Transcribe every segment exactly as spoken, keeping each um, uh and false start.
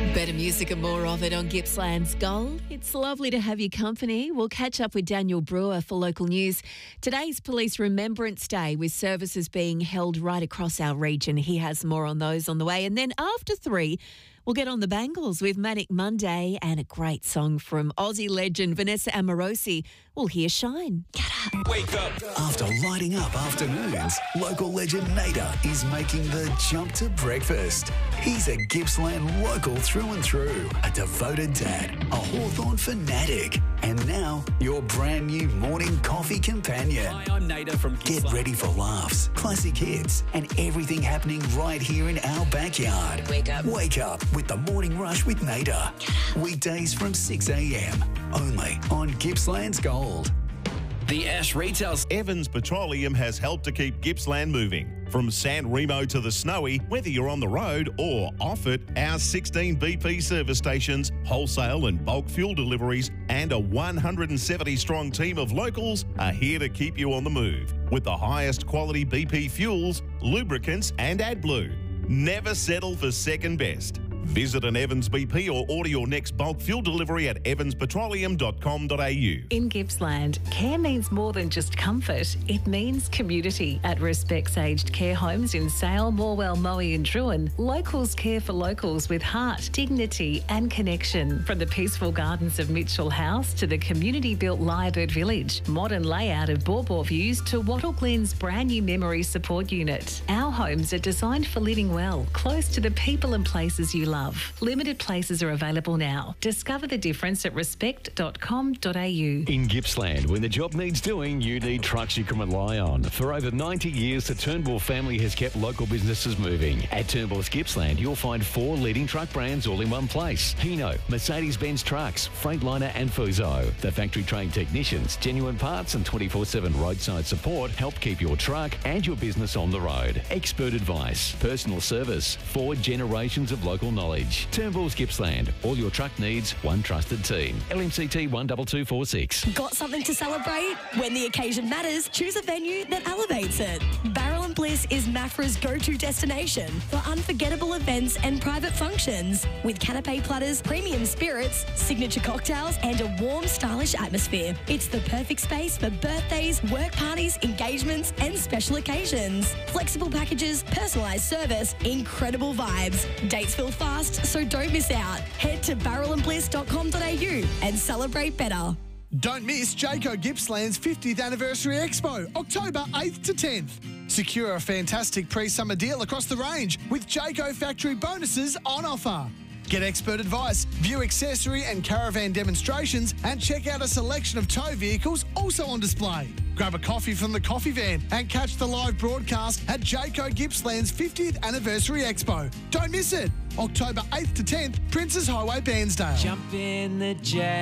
Better music and more of it on Gippsland's Gold. It's lovely to have your company. We'll catch up with Daniel Brewer for local news. Today's Police Remembrance Day, with services being held right across our region. He has more on those on the way. And then after three, we'll get on the Bangles with Manic Monday and a great song from Aussie legend Vanessa Amorosi. We'll hear Shine. Get up. Wake up. After lighting up afternoons, local legend Nader is making the jump to breakfast. He's a Gippsland local through and through, a devoted dad, a Hawthorn fanatic, and now your brand new morning coffee companion. Hi, I'm Nader from Gippsland. Get ready for laughs, classic hits, and everything happening right here in our backyard. Wake up. Wake up with the Morning Rush with Nader. Weekdays from six a.m. only on Gippsland's Gold. The Ash Retails. Evans Petroleum has helped to keep Gippsland moving. From San Remo to the Snowy, whether you're on the road or off it, our sixteen B P service stations, wholesale and bulk fuel deliveries, and a one hundred seventy strong team of locals are here to keep you on the move with the highest quality B P fuels, lubricants, and AdBlue. Never settle for second best. Visit an Evans B P or order your next bulk fuel delivery at evans petroleum dot com dot a u. In Gippsland, care means more than just comfort. It means community. At Respects Aged Care Homes in Sale, Morwell, Moe and Druin, locals care for locals with heart, dignity and connection. From the peaceful gardens of Mitchell House to the community-built Lyrebird Village, modern layout of Bawbaw Views to Wattle Glen's brand new memory support unit. Our homes are designed for living well, close to the people and places you love. Limited places are available now. Discover the difference at respect dot com dot a u. In Gippsland, when the job needs doing, you need trucks you can rely on. For over ninety years, the Turnbull family has kept local businesses moving. At Turnbull's Gippsland, you'll find four leading truck brands all in one place. Hino, Mercedes-Benz Trucks, Freightliner and Fuso. The factory-trained technicians, genuine parts and twenty-four seven roadside support help keep your truck and your business on the road. Expert advice, personal service, four generations of local knowledge. Turnbull's Gippsland. All your truck needs, one trusted team. L M C T one two two four six. Got something to celebrate? When the occasion matters, choose a venue that elevates it. Barrel and Bliss is Mafra's go-to destination for unforgettable events and private functions. With canapé platters, premium spirits, signature cocktails, and a warm, stylish atmosphere. It's the perfect space for birthdays, work parties, engagements, and special occasions. Flexible packages, personalised service, incredible vibes. Dates fill fast, so don't miss out. Head to barrel and bliss dot com dot a u and celebrate better. Don't miss Jayco Gippsland's fiftieth Anniversary Expo, October eighth to tenth. Secure a fantastic pre-summer deal across the range with Jayco factory bonuses on offer. Get expert advice, view accessory and caravan demonstrations, and check out a selection of tow vehicles also on display. Grab a coffee from the coffee van and catch the live broadcast at Jayco Gippsland's fiftieth Anniversary Expo. Don't miss it. October eighth to tenth, Princes Highway, Bairnsdale. Jump in the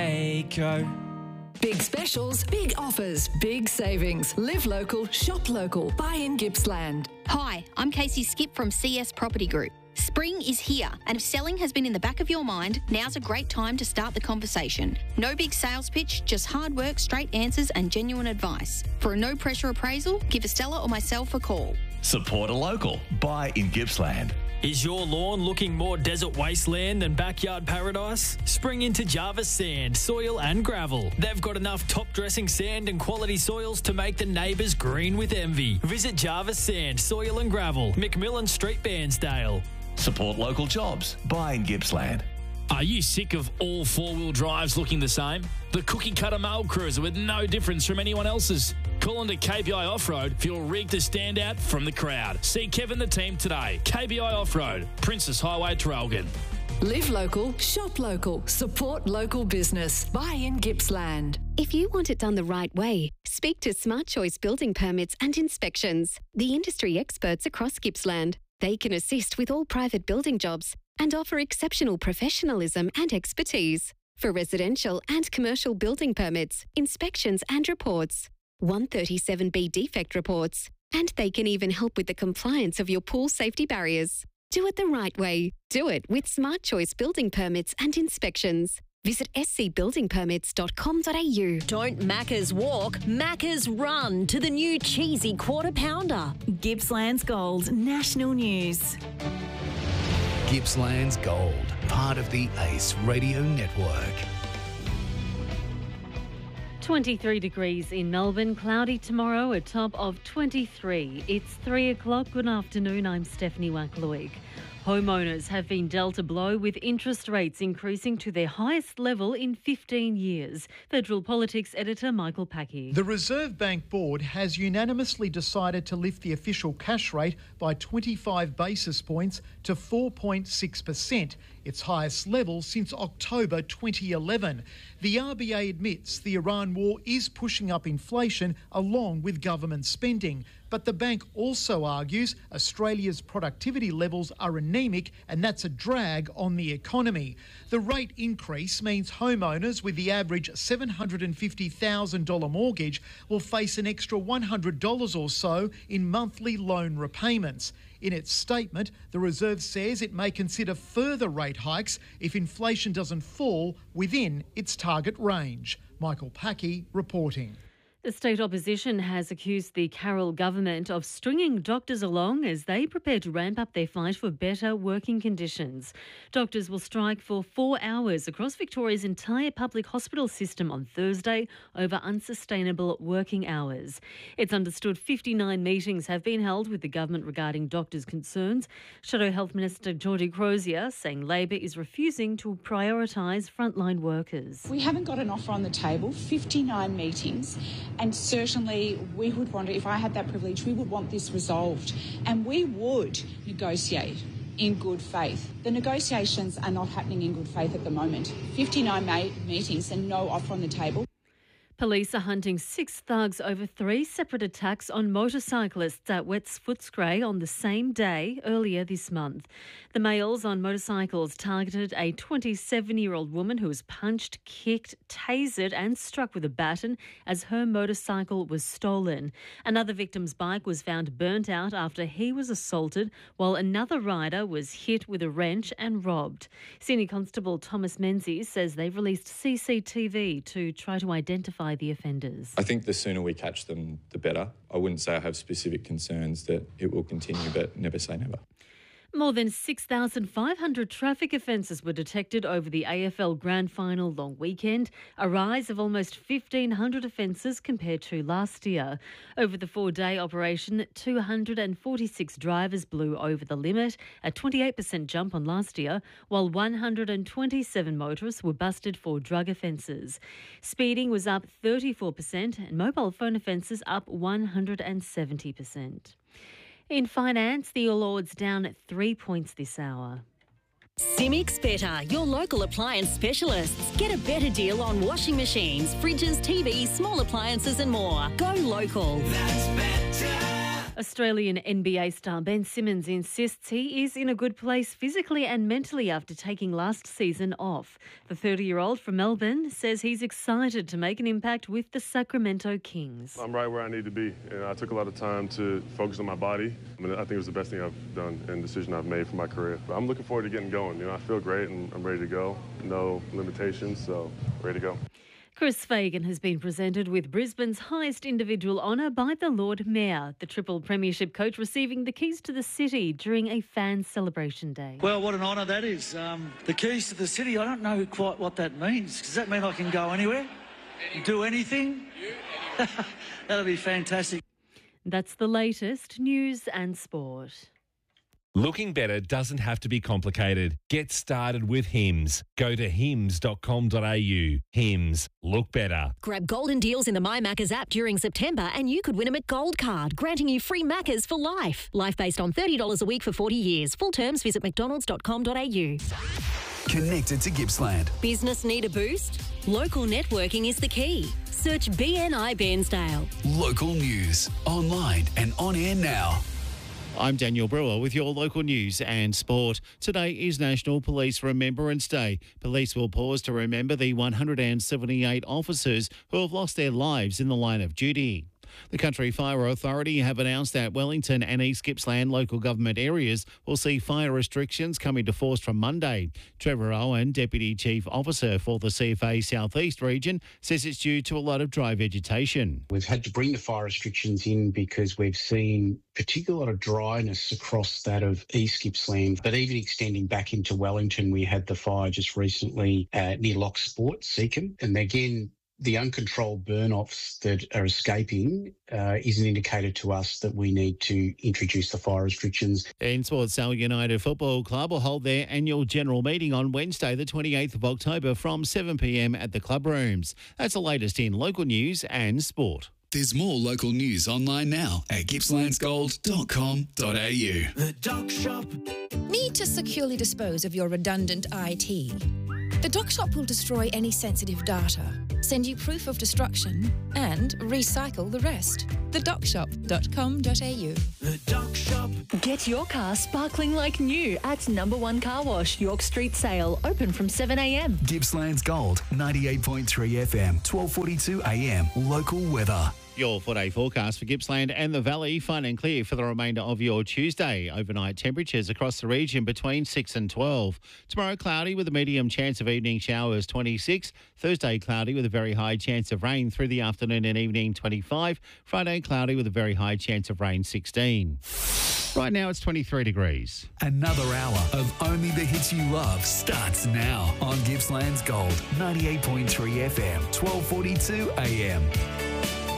Jayco. Big specials, big offers, big savings. Live local, shop local. Buy in Gippsland. Hi, I'm Casey Skip from C S Property Group. Spring is here, and if selling has been in the back of your mind, now's a great time to start the conversation. No big sales pitch, just hard work, straight answers and genuine advice. For a no-pressure appraisal, give Estella or myself a call. Support a local. Buy in Gippsland. Is your lawn looking more desert wasteland than backyard paradise? Spring into Jarvis Sand, Soil and Gravel. They've got enough top-dressing sand and quality soils to make the neighbours green with envy. Visit Jarvis Sand, Soil and Gravel, McMillan Street, Bairnsdale. Support local jobs. Buy in Gippsland. Are you sick of all four-wheel drives looking the same? The cookie-cutter mail cruiser with no difference from anyone else's? Call on to K B I Off-Road for your rig to stand out from the crowd. See Kevin the team today. K B I Off-Road, Princess Highway, Traralgon. Live local, shop local, support local business. Buy in Gippsland. If you want it done the right way, speak to Smart Choice Building Permits and Inspections, the industry experts across Gippsland. They can assist with all private building jobs and offer exceptional professionalism and expertise for residential and commercial building permits, inspections and reports, one thirty-seven B defect reports, and they can even help with the compliance of your pool safety barriers. Do it the right way. Do it with Smart Choice Building Permits and Inspections. Visit s c building permits dot com dot a u. Don't Macca's walk, Macca's run to the new cheesy quarter pounder. Gippsland's Gold National News. Gippsland's Gold, part of the Ace Radio Network. twenty-three degrees in Melbourne, cloudy tomorrow, a top of twenty-three. It's three o'clock. Good afternoon, I'm Stephanie Wacklowick. Homeowners have been dealt a blow with interest rates increasing to their highest level in fifteen years. Federal Politics editor Michael Packy. The Reserve Bank Board has unanimously decided to lift the official cash rate by twenty-five basis points to four point six percent, its highest level since October twenty eleven. The R B A admits the Iran war is pushing up inflation along with government spending. But the bank also argues Australia's productivity levels are anemic and that's a drag on the economy. The rate increase means homeowners with the average seven hundred fifty thousand dollars mortgage will face an extra one hundred dollars or so in monthly loan repayments. In its statement, the Reserve says it may consider further rate hikes if inflation doesn't fall within its target range. Michael Packy reporting. The state opposition has accused the Carroll government of stringing doctors along as they prepare to ramp up their fight for better working conditions. Doctors will strike for four hours across Victoria's entire public hospital system on Thursday over unsustainable working hours. It's understood fifty-nine meetings have been held with the government regarding doctors' concerns. Shadow Health Minister Georgie Crozier saying Labor is refusing to prioritise frontline workers. We haven't got an offer on the table, fifty-nine meetings. And certainly we would want, if I had that privilege, we would want this resolved. And we would negotiate in good faith. The negotiations are not happening in good faith at the moment. fifty-nine ma- meetings and no offer on the table. Police are hunting six thugs over three separate attacks on motorcyclists at Wets Footscray on the same day earlier this month. The males on motorcycles targeted a twenty-seven-year-old woman who was punched, kicked, tasered and struck with a baton as her motorcycle was stolen. Another victim's bike was found burnt out after he was assaulted, while another rider was hit with a wrench and robbed. Senior Constable Thomas Menzies says they've released C C T V to try to identify the offenders. I think the sooner we catch them, the better. I wouldn't say I have specific concerns that it will continue, but never say never. More than six thousand five hundred traffic offences were detected over the A F L Grand Final long weekend, a rise of almost fifteen hundred offences compared to last year. Over the four-day operation, two hundred forty-six drivers blew over the limit, a twenty-eight percent jump on last year, while one hundred twenty-seven motorists were busted for drug offences. Speeding was up thirty-four percent and mobile phone offences up one hundred seventy percent. In finance, the All Ords down at three points this hour. Simics Better, your local appliance specialists. Get a better deal on washing machines, fridges, T Vs, small appliances and more. Go local. That's better. Australian N B A star Ben Simmons insists he is in a good place physically and mentally after taking last season off. The thirty-year-old from Melbourne says he's excited to make an impact with the Sacramento Kings. I'm right where I need to be, and I took a lot of time to focus on my body. I mean, I think it was the best thing I've done and decision I've made for my career. But I'm looking forward to getting going. You know, I feel great and I'm ready to go. No limitations, so ready to go. Chris Fagan has been presented with Brisbane's highest individual honour by the Lord Mayor, the triple premiership coach receiving the keys to the city during a fan celebration day. Well, what an honour that is. Um, the keys to the city, I don't know quite what that means. Does that mean I can go anywhere? Anywhere. Do anything? You, anywhere. That'll be fantastic. That's the latest news and sport. Looking better doesn't have to be complicated. Get started with Hims. Go to hims dot com dot a u. Hims. Look better. Grab golden deals in the My Maccas app during September and you could win a McGold card, granting you free Maccas for life. Life based on thirty dollars a week for forty years. Full terms visit mcdonalds dot com dot a u. Connected to Gippsland. Business need a boost? Local networking is the key. Search B N I Bairnsdale. Local news. Online and on air now. I'm Daniel Brewer with your local news and sport. Today is National Police Remembrance Day. Police will pause to remember the one hundred seventy-eight officers who have lost their lives in the line of duty. The Country Fire Authority have announced that Wellington and East Gippsland local government areas will see fire restrictions come into force from Monday. Trevor Owen, Deputy Chief Officer for the C F A South East region, says it's due to a lot of dry vegetation. We've had to bring the fire restrictions in because we've seen particularly a lot of dryness across that of East Gippsland, but even extending back into Wellington, we had the fire just recently uh, near Locksport, Seacombe, and again, the uncontrolled burn-offs that are escaping uh, is an indicator to us that we need to introduce the fire restrictions. In sports, Sale United Football Club will hold their annual general meeting on Wednesday, the twenty-eighth of October from seven p m at the club rooms. That's the latest in local news and sport. There's more local news online now at gippslands gold dot com dot a u. The Doc Shop. Need to securely dispose of your redundant I T? The Doc Shop will destroy any sensitive data, send you proof of destruction, and recycle the rest. the doc shop dot com dot a u. The Doc Shop. Get your car sparkling like new at Number One Car Wash, York Street Sale, open from seven a m. Gippslands Gold, ninety-eight point three F M, twelve forty-two a m. Local weather. Your four-day forecast for Gippsland and the Valley, fine and clear for the remainder of your Tuesday. Overnight temperatures across the region between six and twelve. Tomorrow, cloudy with a medium chance of evening showers, twenty-six. Thursday, cloudy with a very high chance of rain through the afternoon and evening, twenty-five. Friday, cloudy with a very high chance of rain, sixteen. Right now, it's twenty-three degrees. Another hour of only the hits you love starts now on Gippsland's Gold, ninety-eight point three F M, twelve forty-two a m.